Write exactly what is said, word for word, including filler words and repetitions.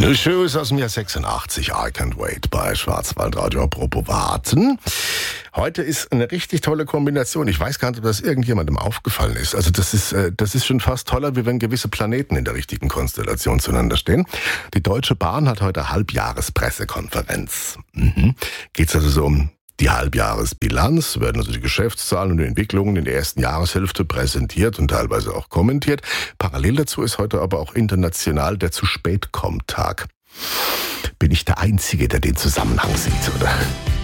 New Shoes aus dem Jahr sechsundachtzig, I Can't Wait bei Schwarzwaldradio. Apropos warten. Heute ist eine richtig tolle Kombination. Ich weiß gar nicht, ob das irgendjemandem aufgefallen ist. Also das ist, das ist schon fast toller, wie wenn gewisse Planeten in der richtigen Konstellation zueinander stehen. Die Deutsche Bahn hat heute Halbjahrespressekonferenz. Mhm. Geht es also so um die Halbjahresbilanz, werden also die Geschäftszahlen und die Entwicklungen in der ersten Jahreshälfte präsentiert und teilweise auch kommentiert. Parallel dazu ist heute aber auch international der Zu-Spät-Kommt-Tag. Bin ich der Einzige, der den Zusammenhang sieht, oder?